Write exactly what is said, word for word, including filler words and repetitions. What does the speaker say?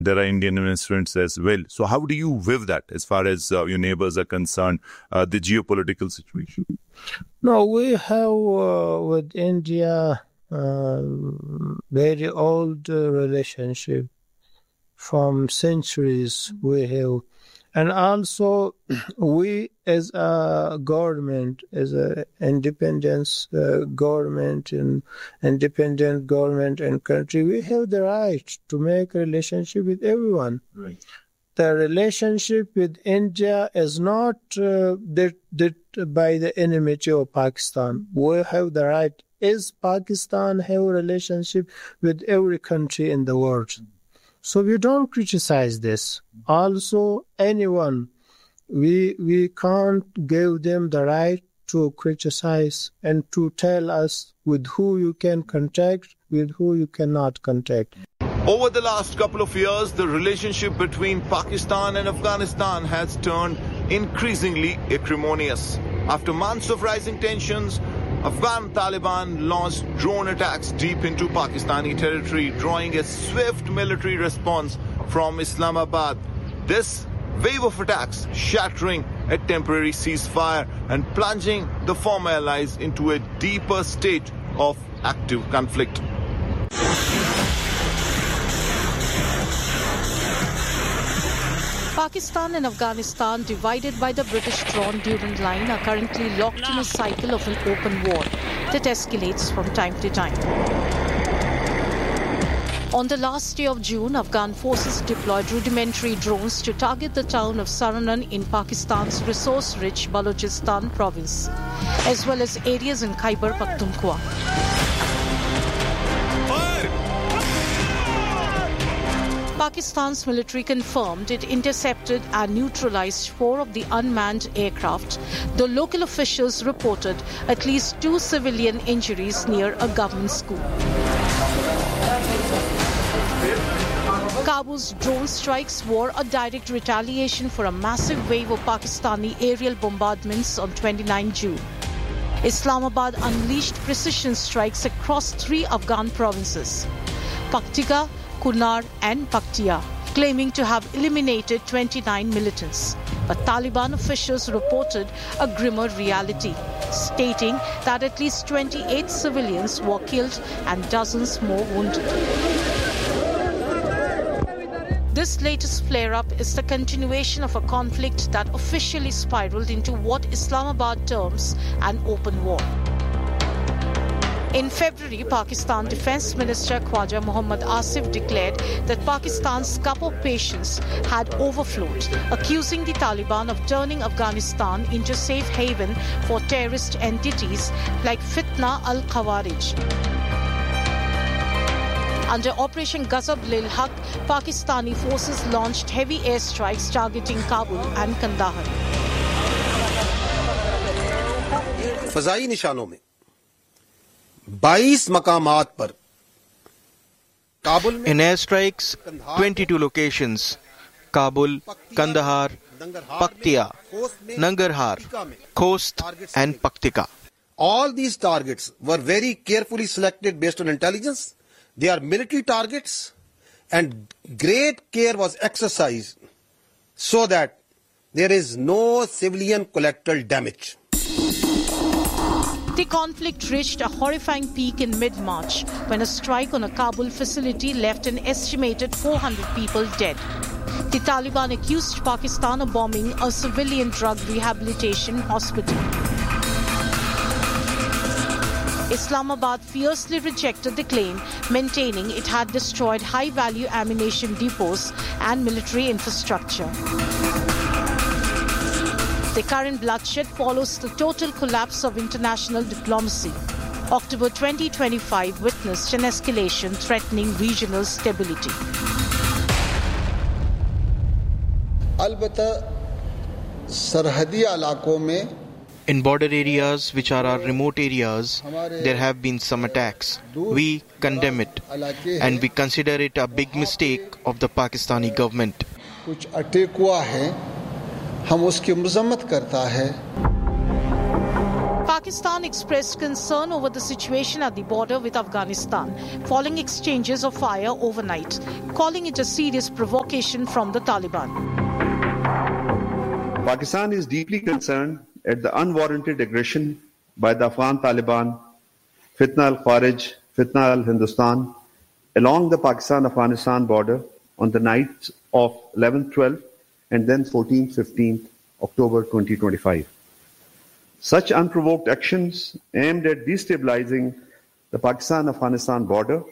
there are Indian investments as well. So how do you view that as far as uh, your neighbors are concerned, uh, the geopolitical situation? No, we have uh, with India uh, very old uh, relationship from centuries we have. And also, we as a government, as an independent uh, government and independent government and country, we have the right to make a relationship with everyone. Right. The relationship with India is not uh, that, that by the enmity of Pakistan. We have the right, as Pakistan have a relationship with every country in the world. So we don't criticize this. Also, anyone, we we can't give them the right to criticize and to tell us with who you can contact, with who you cannot contact. Over the last couple of years, the relationship between Pakistan and Afghanistan has turned increasingly acrimonious. After months of rising tensions, Afghan Taliban launched drone attacks deep into Pakistani territory, drawing a swift military response from Islamabad. This wave of attacks shattering a temporary ceasefire and plunging the former allies into a deeper state of active conflict. Pakistan and Afghanistan, divided by the British-drawn Durand Line, are currently locked in a cycle of an open war that escalates from time to time. On the last day of June, Afghan forces deployed rudimentary drones to target the town of Saranan in Pakistan's resource-rich Balochistan province, as well as areas in Khyber Pakhtunkhwa. Pakistan's military confirmed it intercepted and neutralized four of the unmanned aircraft, though local officials reported at least two civilian injuries near a government school. Kabul's drone strikes were a direct retaliation for a massive wave of Pakistani aerial bombardments on the twenty-ninth of June. Islamabad unleashed precision strikes across three Afghan provinces, Paktika, Kunar and Paktia, claiming to have eliminated twenty-nine militants. But Taliban officials reported a grimmer reality, stating that at least twenty-eight civilians were killed and dozens more wounded. This latest flare-up is the continuation of a conflict that officially spiraled into what Islamabad terms an open war. In February, Pakistan Defence Minister Khwaja Mohammad Asif declared that Pakistan's cup of patience had overflowed, accusing the Taliban of turning Afghanistan into a safe haven for terrorist entities like Fitna al-Khawarij. Under Operation Ghazab lil Haq, Pakistani forces launched heavy airstrikes targeting Kabul and Kandahar. फज़ाई निशानों में बाईस मकामात पर In airstrikes, twenty-two locations, Kabul, Kandahar, Paktia, Nangarhar, Khost and Paktika. All these targets were very carefully selected based on intelligence. They are military targets and great care was exercised so that there is no civilian collateral damage. The conflict reached a horrifying peak in mid-March when a strike on a Kabul facility left an estimated four hundred people dead. The Taliban accused Pakistan of bombing a civilian drug rehabilitation hospital. Islamabad fiercely rejected the claim, maintaining it had destroyed high-value ammunition depots and military infrastructure. The current bloodshed follows the total collapse of international diplomacy. October twenty twenty-five witnessed an escalation threatening regional stability. In border areas, which are our remote areas, there have been some attacks. We condemn it and we consider it a big mistake of the Pakistani government. Pakistan expressed concern over the situation at the border with Afghanistan, following exchanges of fire overnight, calling it a serious provocation from the Taliban. Pakistan is deeply concerned at the unwarranted aggression by the Afghan Taliban, Fitna al-Kharij, Fitna al-Hindustan, along the Pakistan-Afghanistan border on the nights of eleventh, twelfth and then fourteenth, fifteenth October twenty twenty-five. Such unprovoked actions aimed at destabilizing the Pakistan-Afghanistan border